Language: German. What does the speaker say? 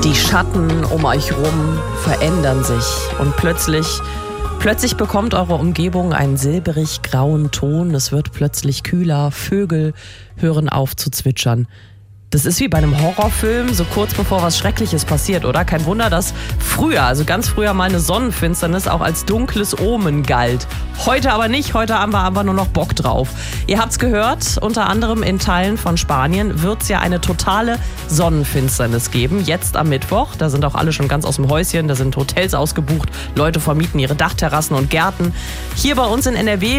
Die Schatten um euch rum verändern sich und plötzlich bekommt eure Umgebung einen silberig-grauen Ton. Es wird plötzlich kühler, Vögel hören auf zu zwitschern. Das ist wie bei einem Horrorfilm, so kurz bevor was Schreckliches passiert, oder? Kein Wunder, dass früher, also ganz früher mal eine Sonnenfinsternis auch als dunkles Omen galt. Heute aber nicht, heute haben wir einfach nur noch Bock drauf. Ihr habt's gehört, unter anderem in Teilen von Spanien wird es ja eine totale Sonnenfinsternis geben. Jetzt am Mittwoch, da sind auch alle schon ganz aus dem Häuschen, da sind Hotels ausgebucht, Leute vermieten ihre Dachterrassen und Gärten. Hier bei uns in NRW